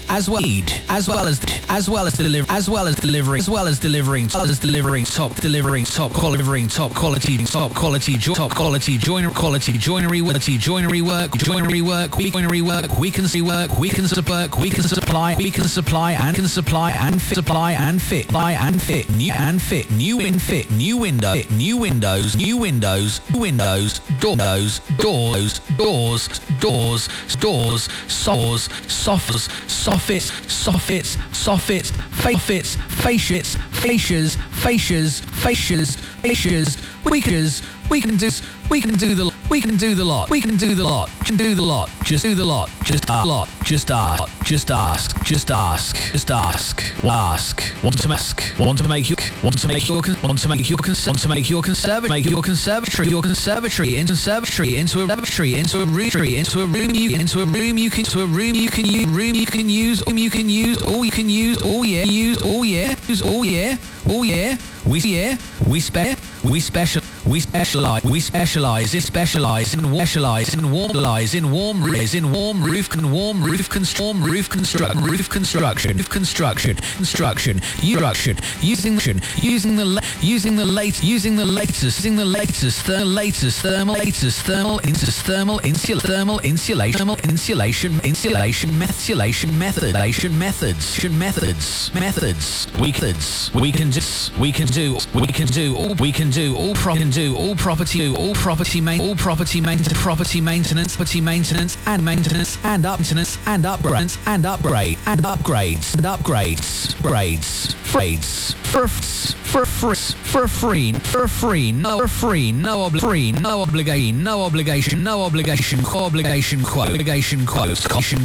as well as delivering top quality joinery work. We can supply and fit new windows, doors, soffits, fascias. We can do the lot. Just ask. Want to make your conservatory into a room you can use. We specialize in warm roof construction. Using the latest thermal insulation methods. We can do all property maintenance and upgrades for free, no obligation quotes.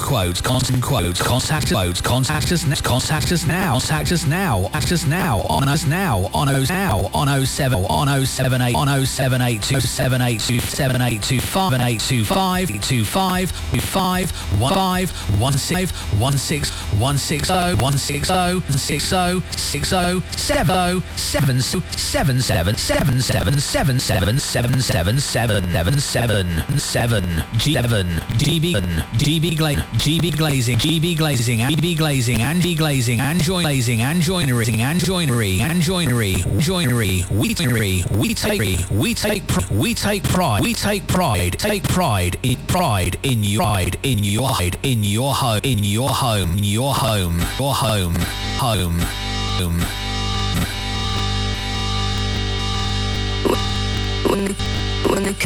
Contact us now on GB glazing and joinery. We take pride in your home. When the